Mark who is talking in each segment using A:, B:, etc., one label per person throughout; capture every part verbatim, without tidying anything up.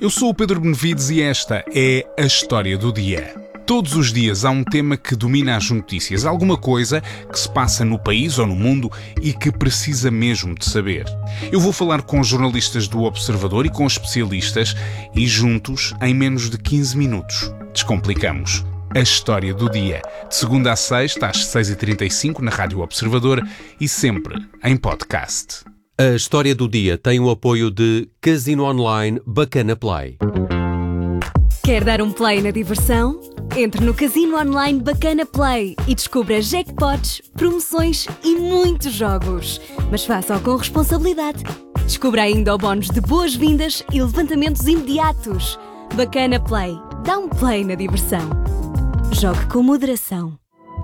A: Eu sou o Pedro Benevides e esta é a História do Dia. Todos os dias há um tema que domina as notícias, alguma coisa que se passa no país ou no mundo e que precisa mesmo de saber. Eu vou falar com jornalistas do Observador e com especialistas e juntos, em menos de quinze minutos, descomplicamos a História do Dia. De segunda a sexta, às seis e trinta e cinco, na Rádio Observador e sempre em podcast.
B: A História do Dia tem o apoio de Casino Online Bacana Play.
C: Quer dar um play na diversão? Entre no Casino Online Bacana Play e descubra jackpots, promoções e muitos jogos. Mas faça-o com responsabilidade. Descubra ainda o bónus de boas-vindas e levantamentos imediatos. Bacana Play. Dá um play na diversão. Jogue com moderação.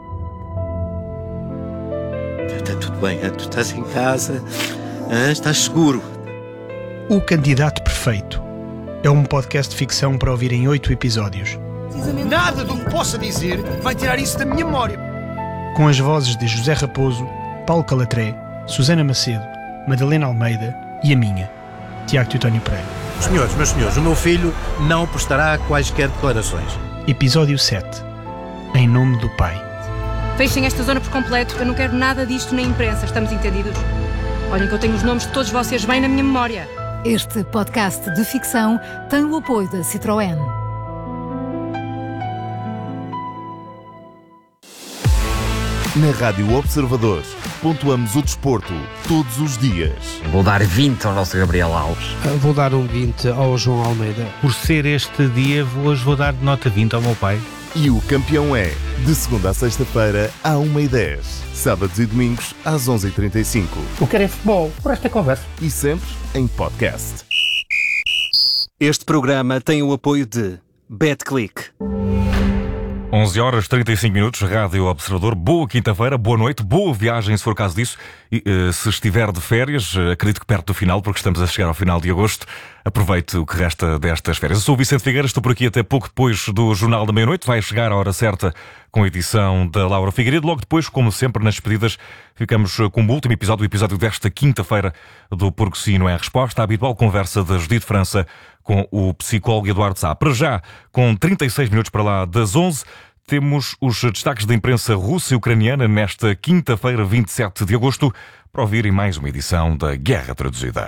D: Está tudo bem, tu estás em casa, estás seguro.
E: O Candidato Perfeito é um podcast de ficção para ouvir em oito episódios.
F: Nada do que possa dizer vai tirar isso da minha memória.
E: Com as vozes de José Raposo, Paulo Calatré, Susana Macedo, Madalena Almeida e a minha, Tiago Teutónio Pereira.
D: Senhores, meus senhores, o meu filho não prestará quaisquer declarações.
E: Episódio sete. Em nome do Pai.
G: Fechem esta zona por completo. Eu não quero nada disto na imprensa. Estamos entendidos? Olhem que eu tenho os nomes de todos vocês bem na minha memória.
H: Este podcast de ficção tem o apoio da Citroën.
I: Na Rádio Observador, pontuamos o desporto todos os dias.
J: Vou dar vinte ao nosso Gabriel Alves.
K: Vou dar um vinte ao João Almeida.
L: Por ser este dia, hoje vou dar nota vinte ao meu pai.
I: E o campeão é, de segunda a sexta-feira, à uma e dez. Sábados e domingos, às onze e trinta e cinco.
M: O que é futebol, por esta conversa.
I: E sempre em podcast.
N: Este programa tem o apoio de BetClick.
O: onze horas e trinta e cinco minutos, Rádio Observador. Boa quinta-feira, boa noite, boa viagem se for caso disso. E uh, se estiver de férias, uh, acredito que perto do final, porque estamos a chegar ao final de agosto, aproveite o que resta destas férias. Eu sou o Vicente Figueira, estou por aqui até pouco depois do Jornal da Meia-Noite. Vai chegar a hora certa com a edição da Laura Figueiredo. Logo depois, como sempre, nas despedidas, ficamos com o último episódio, o episódio desta quinta-feira do Porque Sim Não É a Resposta, a habitual conversa da Judite França com o psicólogo Eduardo Sá. Para já, com trinta e seis minutos para lá das onze, temos os destaques da imprensa russa e ucraniana nesta quinta-feira, vinte e sete de agosto, para ouvirem mais uma edição da Guerra Traduzida.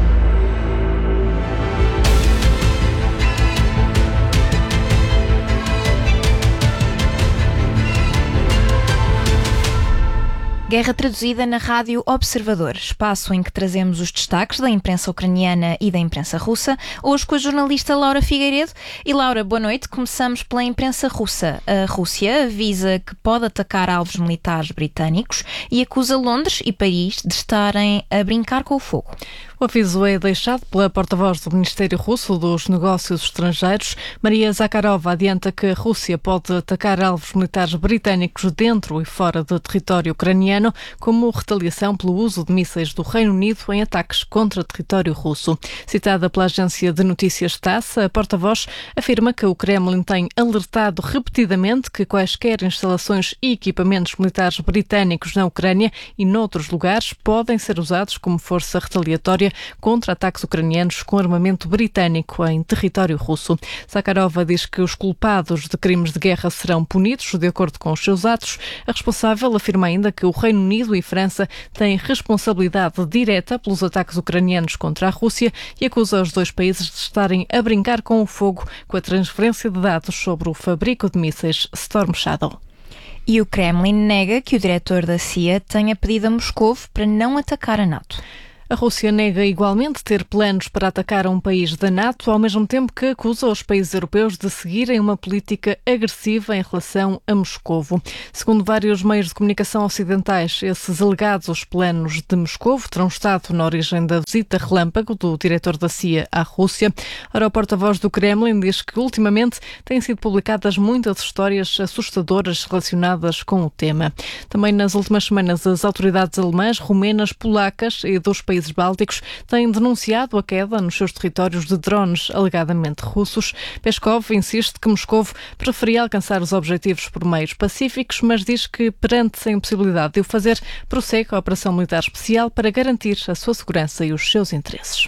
P: Guerra Traduzida na Rádio Observador, espaço em que trazemos os destaques da imprensa ucraniana e da imprensa russa, hoje com a jornalista Laura Figueiredo. E Laura, boa noite. Começamos pela imprensa russa. A Rússia avisa que pode atacar alvos militares britânicos e acusa Londres e Paris de estarem a brincar com o fogo.
Q: O aviso é deixado pela porta-voz do Ministério Russo dos Negócios Estrangeiros. Maria Zakharova adianta que a Rússia pode atacar alvos militares britânicos dentro e fora do território ucraniano, como retaliação pelo uso de mísseis do Reino Unido em ataques contra território russo. Citada pela agência de notícias TASS, a porta-voz afirma que o Kremlin tem alertado repetidamente que quaisquer instalações e equipamentos militares britânicos na Ucrânia e noutros lugares podem ser usados como força retaliatória contra ataques ucranianos com armamento britânico em território russo. Zakharova diz que os culpados de crimes de guerra serão punidos de acordo com os seus atos. A responsável afirma ainda que o Reino Unido e França têm responsabilidade direta pelos ataques ucranianos contra a Rússia e acusa os dois países de estarem a brincar com o fogo com a transferência de dados sobre o fabrico de mísseis Storm Shadow.
P: E o Kremlin nega que o diretor da C I A tenha pedido a Moscou para não atacar a NATO.
Q: A Rússia nega igualmente ter planos para atacar um país da NATO, ao mesmo tempo que acusa os países europeus de seguirem uma política agressiva em relação a Moscovo. Segundo vários meios de comunicação ocidentais, esses alegados planos de Moscovo terão estado na origem da visita relâmpago do diretor da C I A à Rússia. Ora, o porta-voz do Kremlin diz que ultimamente têm sido publicadas muitas histórias assustadoras relacionadas com o tema. Também nas últimas semanas, as autoridades alemãs, romenas, polacas e dos países bálticos têm denunciado a queda nos seus territórios de drones alegadamente russos. Peskov insiste que Moscovo preferia alcançar os objetivos por meios pacíficos, mas diz que, perante a impossibilidade de o fazer, prossegue a operação militar especial para garantir a sua segurança e os seus interesses.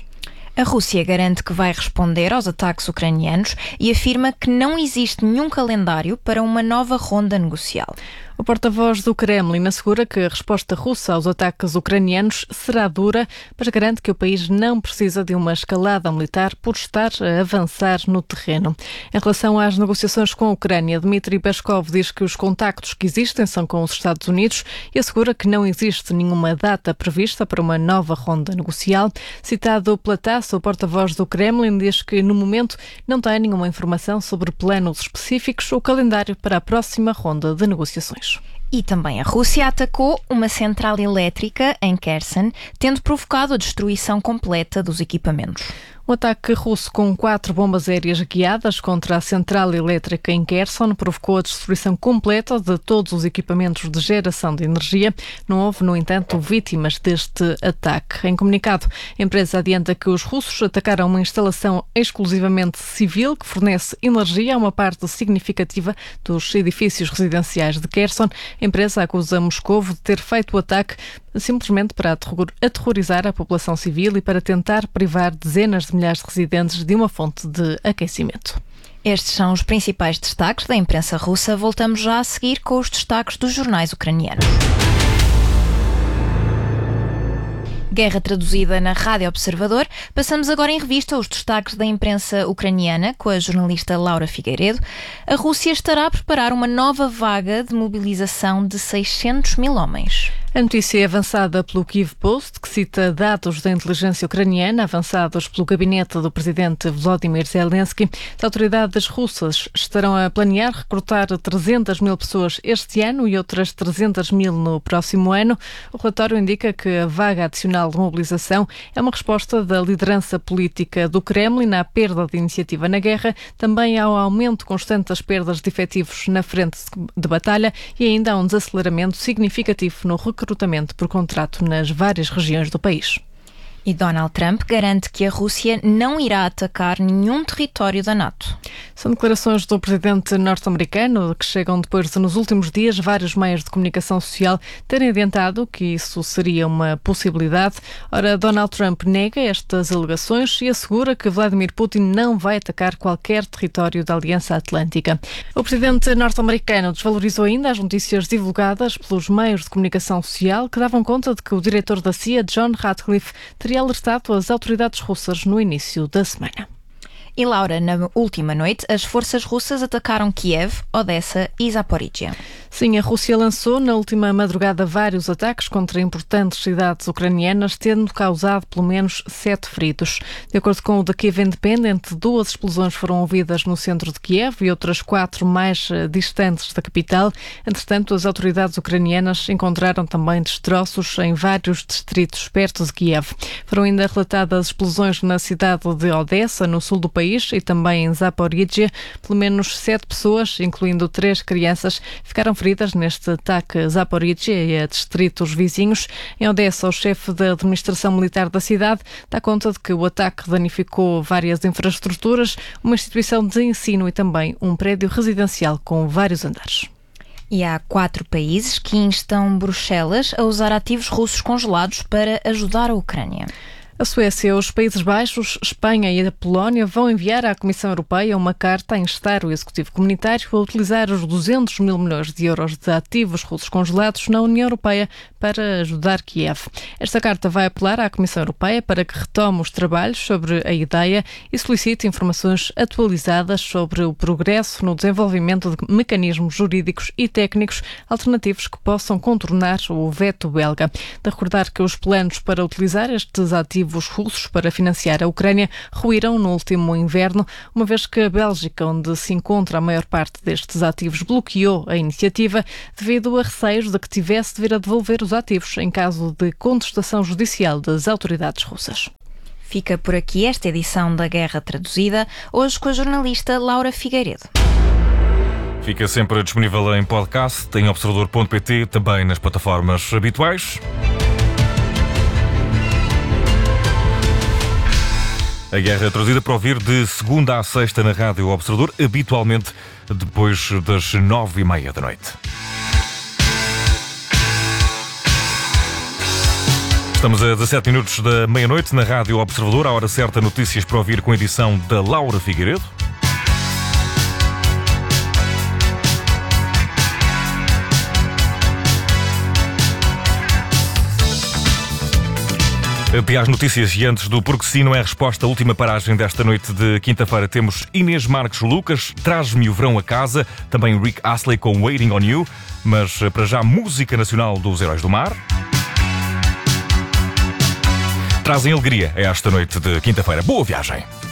P: A Rússia garante que vai responder aos ataques ucranianos e afirma que não existe nenhum calendário para uma nova ronda negocial.
Q: O porta-voz do Kremlin assegura que a resposta russa aos ataques ucranianos será dura, mas garante que o país não precisa de uma escalada militar por estar a avançar no terreno. Em relação às negociações com a Ucrânia, Dmitry Peskov diz que os contactos que existem são com os Estados Unidos e assegura que não existe nenhuma data prevista para uma nova ronda negocial. Citado pela TASS, o porta-voz do Kremlin diz que, no momento, não tem nenhuma informação sobre planos específicos ou calendário para a próxima ronda de negociações.
P: E também a Rússia atacou uma central elétrica em Kherson, tendo provocado a destruição completa dos equipamentos.
Q: Um ataque russo com quatro bombas aéreas guiadas contra a central elétrica em Kherson provocou a destruição completa de todos os equipamentos de geração de energia. Não houve, no entanto, vítimas deste ataque. Em comunicado, a empresa adianta que os russos atacaram uma instalação exclusivamente civil que fornece energia a uma parte significativa dos edifícios residenciais de Kherson. A empresa acusa Moscou de ter feito o ataque simplesmente para aterrorizar a população civil e para tentar privar dezenas de milhares de residentes de uma fonte de aquecimento.
P: Estes são os principais destaques da imprensa russa. Voltamos já a seguir com os destaques dos jornais ucranianos. Guerra traduzida na Rádio Observador. Passamos agora em revista os destaques da imprensa ucraniana com a jornalista Laura Figueiredo. A Rússia estará a preparar uma nova vaga de mobilização de seiscentos mil homens.
Q: A notícia é avançada pelo Kyiv Post, que cita dados da inteligência ucraniana avançados pelo gabinete do presidente Volodymyr Zelensky. As autoridades russas estarão a planear recrutar trezentas mil pessoas este ano e outras trezentas mil no próximo ano. O relatório indica que a vaga adicional de mobilização é uma resposta da liderança política do Kremlin à perda de iniciativa na guerra, também ao aumento constante das perdas de efetivos na frente de batalha e ainda a um desaceleramento significativo no recrutamento recrutamento por contrato nas várias regiões do país.
P: E Donald Trump garante que a Rússia não irá atacar nenhum território da NATO.
Q: São declarações do presidente norte-americano que chegam depois de, nos últimos dias, vários meios de comunicação social terem adiantado que isso seria uma possibilidade. Ora, Donald Trump nega estas alegações e assegura que Vladimir Putin não vai atacar qualquer território da Aliança Atlântica. O presidente norte-americano desvalorizou ainda as notícias divulgadas pelos meios de comunicação social que davam conta de que o diretor da C I A, John Ratcliffe, teria alertado as autoridades russas no início da semana.
P: E Laura, na última noite, as forças russas atacaram Kiev, Odessa e Zaporizhia.
Q: Sim, a Rússia lançou na última madrugada vários ataques contra importantes cidades ucranianas, tendo causado pelo menos sete feridos. De acordo com o The Kiev Independent, duas explosões foram ouvidas no centro de Kiev e outras quatro mais distantes da capital. Entretanto, as autoridades ucranianas encontraram também destroços em vários distritos perto de Kiev. Foram ainda relatadas explosões na cidade de Odessa, no sul do país, e também em Zaporizhia. Pelo menos sete pessoas, incluindo três crianças, ficaram feridas neste ataque a Zaporizhia e a distritos vizinhos. Em Odessa, o chefe da administração militar da cidade dá conta de que o ataque danificou várias infraestruturas, uma instituição de ensino e também um prédio residencial com vários andares.
P: E há quatro países que instam Bruxelas a usar ativos russos congelados para ajudar a Ucrânia.
Q: A Suécia, os Países Baixos, Espanha e a Polónia vão enviar à Comissão Europeia uma carta a instar o Executivo Comunitário a utilizar os duzentos mil milhões de euros de ativos russos congelados na União Europeia para ajudar Kiev. Esta carta vai apelar à Comissão Europeia para que retome os trabalhos sobre a ideia e solicite informações atualizadas sobre o progresso no desenvolvimento de mecanismos jurídicos e técnicos alternativos que possam contornar o veto belga. De recordar que os planos para utilizar estes ativos os russos para financiar a Ucrânia ruíram no último inverno, uma vez que a Bélgica, onde se encontra a maior parte destes ativos, bloqueou a iniciativa devido a receios de que tivesse de vir a devolver os ativos em caso de contestação judicial das autoridades russas.
P: Fica por aqui esta edição da Guerra Traduzida, hoje com a jornalista Laura Figueiredo.
O: Fica sempre disponível em podcast, em observador ponto pt, também nas plataformas habituais. A Guerra Traduzida para ouvir de segunda à sexta na Rádio Observador, habitualmente depois das nove e meia da noite. Estamos a dezassete minutos da meia-noite na Rádio Observador. A hora certa, notícias para ouvir com a edição da Laura Figueiredo. Até às notícias e antes do Porque Sim Não é Resposta, a última paragem desta noite de quinta-feira, temos Inês Marques Lucas, Traz-me o Verão a Casa, também Rick Astley com Waiting on You, mas para já música nacional dos Heróis do Mar. Trazem alegria a esta noite de quinta-feira. Boa viagem!